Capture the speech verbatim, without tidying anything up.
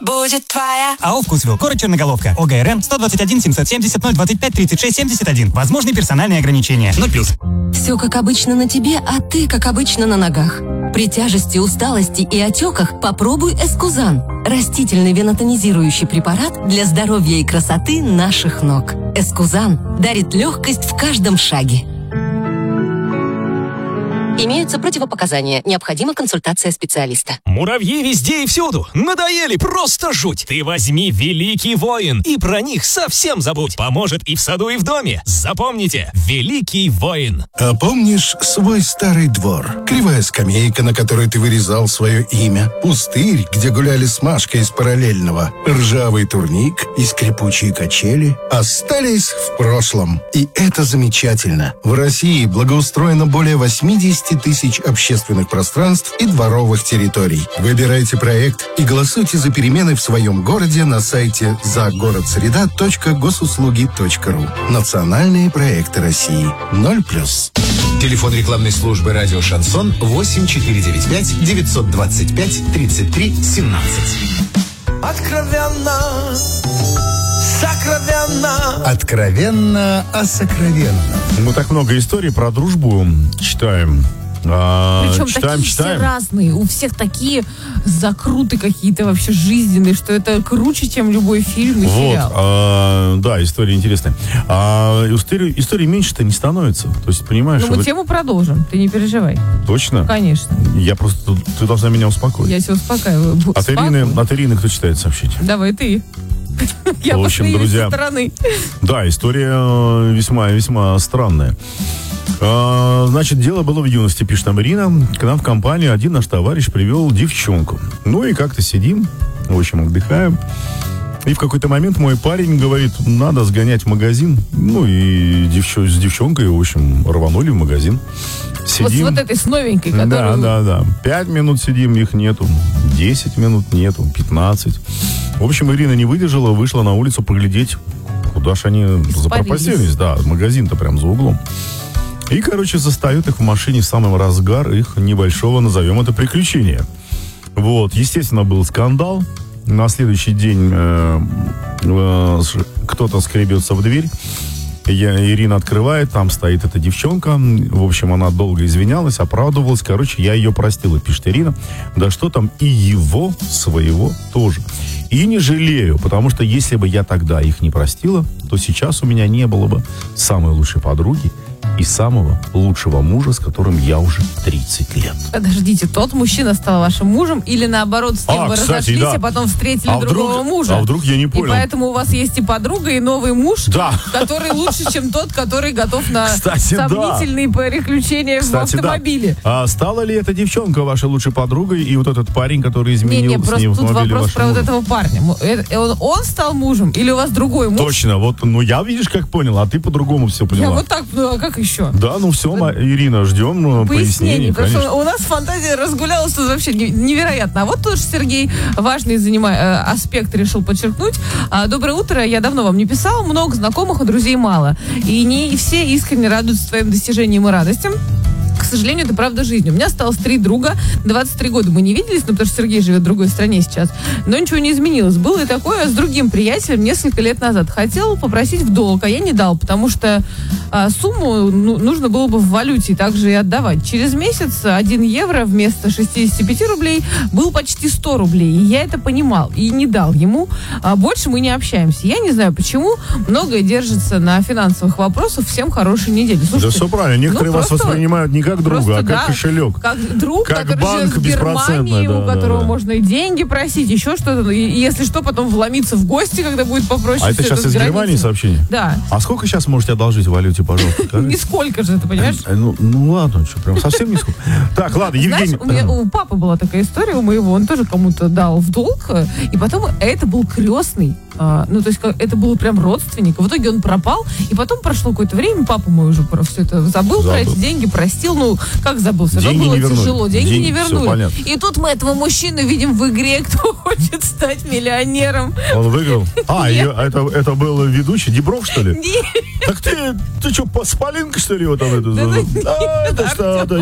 будет твоя. АО «Вкусвилл», город Черноголовка, ОГРН сто двадцать один семьсот семьдесят ноль двадцать пять тридцать шесть семьдесят один. Возможны персональные ограничения. ноль плюс. Все как обычно на тебе, а ты как обычно на ногах. При тяжести, усталости и отеках попробуй Эскузан. Растительный венотонизирующий препарат для здоровья и красоты наших ног. Эскузан дарит легкость в каждом шаге. Имеются противопоказания. Необходима консультация специалиста. Муравьи везде и всюду. Надоели, просто жуть. Ты возьми «Великий воин» и про них совсем забудь. Поможет и в саду, и в доме. Запомните, «Великий воин». А помнишь свой старый двор? Кривая скамейка, на которой ты вырезал свое имя. Пустырь, где гуляли с Машкой из параллельного. Ржавый турник и скрипучие качели остались в прошлом. И это замечательно. В России благоустроено более восемьдесят тысяч общественных пространств и дворовых территорий. Выбирайте проект и голосуйте за перемены в своем городе на сайте загородсреда точка госуслуги точка ру. Национальные проекты России. ноль плюс. Телефон рекламной службы «Радио Шансон» восемь четыре девять пять девятьсот двадцать пять тридцать три семнадцать. Откровенно, сокровенно. Откровенно о сокровенном. Мы так много историй про дружбу читаем. А, Причем читаем, такие читаем. все разные. У всех такие закруты какие-то вообще жизненные, что это круче, чем любой фильм и Вот, сериал. а, да, история интересная. А истории, истории меньше-то не становится. То есть, понимаешь, Ну, мы вы- тему продолжим, ты не переживай. Точно? Конечно. Я просто, ты должна меня успокоить. Я тебя успокаиваю. Б- От Ирины, спокойно. от Ирины кто читает сообщение? Давай ты. Я В общем, посмеюсь друзья, со стороны. Да, история э, весьма-весьма странная. А, значит, дело было в юности, пишет нам Ирина. К нам в компанию один наш товарищ привел девчонку. Ну и как-то сидим, в общем, отдыхаем. И в какой-то момент мой парень говорит, надо сгонять в магазин. Ну и девчо- с девчонкой, в общем, рванули в магазин. Вот с Сидим. вот этой с новенькой, Да, которую... да, да. Пять минут сидим, их нету. Десять минут нету. Пятнадцать. В общем, Ирина не выдержала, вышла на улицу поглядеть, куда ж они запропастились. Да, магазин-то прям за углом. И, короче, застают их в машине в самый разгар их небольшого, назовем это, приключения. Вот, естественно, был скандал. На следующий день э, э, кто-то скребется в дверь. Я, Ирина открывает, там стоит эта девчонка. В общем, она долго извинялась, оправдывалась. Короче, я ее простила, пишет Ирина. Да что там, и его своего тоже. И не жалею, потому что если бы я тогда их не простила, то сейчас у меня не было бы самой лучшей подруги и самого лучшего мужа, с которым я уже тридцать лет. Подождите, тот мужчина стал вашим мужем или наоборот, с кем А, вы кстати, разошлись, да. а потом встретили А другого вдруг- мужа? а вдруг я не понял? И поэтому у вас есть и подруга, и новый муж, Да. который лучше, чем тот, который готов на Кстати, да. сомнительные приключения Кстати, в автомобиле. да. А стала ли эта девчонка вашей лучшей подругой и вот этот парень, который изменил Не-не, с просто ней в тут автомобиле вопрос вашему про вот мужу? этого парня. М- э, Он, он стал мужем или у вас другой муж? Точно, вот, ну я, видишь, как понял, а ты по-другому все поняла. Я вот так, ну а как еще? Да, ну все, Ма- Ирина, ждем ну, пояснений, Пояснений, потому конечно. что у нас фантазия разгулялась тут вообще не- невероятно. А вот тоже Сергей важный занима- э, аспект решил подчеркнуть. А, Доброе утро, я давно вам не писал, много знакомых, а друзей мало. И не все искренне радуются твоим достижениям и радостям. К сожалению, это правда жизни. У меня осталось три друга. двадцать три года мы не виделись, ну, потому что Сергей живет в другой стране сейчас. Но ничего не изменилось. Было и такое с другим приятелем несколько лет назад. Хотел попросить в долг, а я не дал, потому что а, сумму ну, нужно было бы в валюте также и отдавать. Через месяц один евро вместо шестьдесят пять рублей был почти сто рублей. И я это понимал. И не дал ему. А больше мы не общаемся. Я не знаю, почему. Многое держится на финансовых вопросах. Всем хорошей недели. Да Слушайте, все правильно, некоторые ну, вас просто- воспринимают не как друга, Просто, а как да, кошелек. Как друг, Как который банк живет в беспроцентный, Германии, да, у да, которого да. можно и деньги просить, еще что-то. И, и если что, потом вломиться в гости, когда будет попроще. А это всё сейчас с из Германии границей. сообщение? Да. А сколько сейчас можете одолжить в валюте, пожалуйста? скажите? Нисколько же, ты понимаешь? Э, Ну, ну ладно, что, прям совсем не сколько. Так, ладно, Евгений. Знаешь, у, меня, у папы была такая история, у моего, он тоже кому-то дал в долг, э, и потом это был крестный, а, ну, то есть как- это был прям родственник. В итоге он пропал, и потом прошло какое-то время, папа мой уже про все это забыл, про Забыл. эти деньги, простил, ну, как забыл, все равно Деньги было не вернули. тяжело, деньги, Деньги, не всё вернули. понятно. И тут мы этого мужчину видим в игре, кто хочет стать миллионером. Он выиграл. А, Нет. и это, это был ведущий Дибров, что ли? Нет. Так ты, ты что, с Полинкой, что ли, его там это? Да ну А, это что, это